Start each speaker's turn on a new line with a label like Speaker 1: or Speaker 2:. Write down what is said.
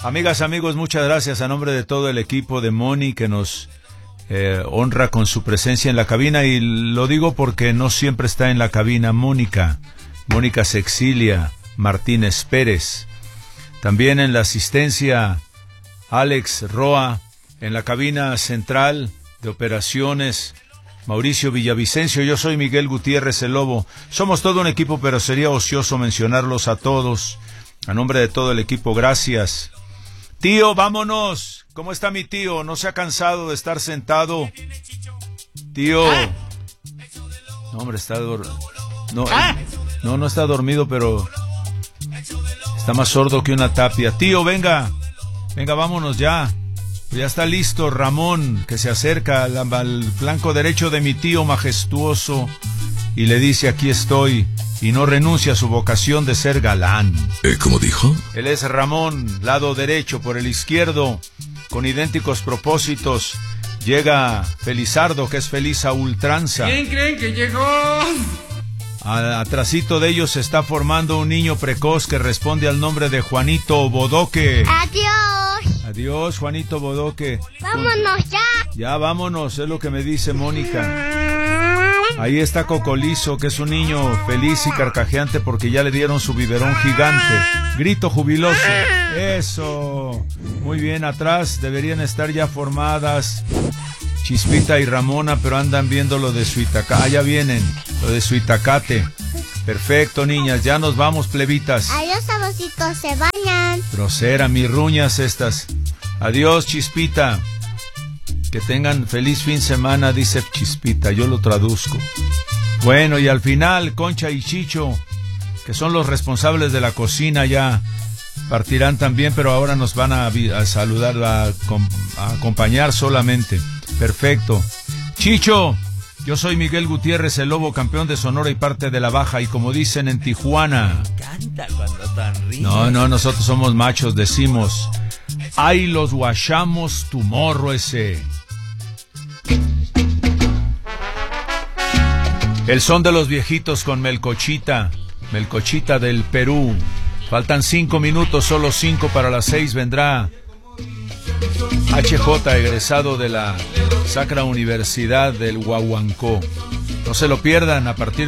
Speaker 1: Amigas, amigos, muchas gracias a nombre de todo el equipo de Moni que nos honra con su presencia en la cabina, y lo digo porque no siempre está en la cabina Mónica Sexilia Martínez Pérez. También en la asistencia Alex Roa, en la cabina central de operaciones Mauricio Villavicencio. Yo soy Miguel Gutiérrez el Lobo. Somos todo un equipo, pero sería ocioso mencionarlos a todos. A nombre de todo el equipo, gracias. Tío, vámonos. ¿Cómo está mi tío? ¿No se ha cansado de estar sentado? Tío. No, hombre, está no está dormido, pero está más sordo que una tapia. Tío, venga, vámonos ya. Ya está listo Ramón, que se acerca al flanco derecho de mi tío majestuoso y le dice: aquí estoy, y no renuncia a su vocación de ser galán.
Speaker 2: ¿Cómo dijo?
Speaker 1: Él es Ramón, lado derecho. Por el izquierdo, con idénticos propósitos, llega Felizardo, que es feliz a ultranza.
Speaker 3: ¿Quién creen que llegó?
Speaker 1: Atrasito de ellos se está formando un niño precoz que responde al nombre de Juanito Bodoque. Adiós, Juanito Bodoque.
Speaker 4: Vámonos ya.
Speaker 1: Ya vámonos, es lo que me dice Mónica. Ahí está Cocolizo, que es un niño feliz y carcajeante porque ya le dieron su biberón gigante. Grito jubiloso. Eso. Muy bien, atrás deberían estar ya formadas Chispita y Ramona, pero andan viendo lo de su itacate. Ah, ya vienen, lo de su itacate. Perfecto, niñas, ya nos vamos, plebitas.
Speaker 4: Adiós, sabositos, se vayan.
Speaker 1: Grosera, mis ruñas estas. Adiós, Chispita. Que tengan feliz fin de semana, dice Chispita, yo lo traduzco. Bueno, y al final, Concha y Chicho, que son los responsables de la cocina, ya partirán también, pero ahora nos van a saludar, a acompañar solamente. Perfecto. Chicho, yo soy Miguel Gutiérrez el Lobo, campeón de Sonora y parte de la Baja, y como dicen en Tijuana...
Speaker 5: Me encanta cuando tan ríes.
Speaker 1: No, nosotros somos machos, decimos... ¡Ay, los guachamos tu morro ese! El son de los viejitos con Melcochita del Perú. Faltan 5 minutos, solo 5 para las 6 vendrá HJ, egresado de la Sacra Universidad del Huahuancó. No se lo pierdan a partir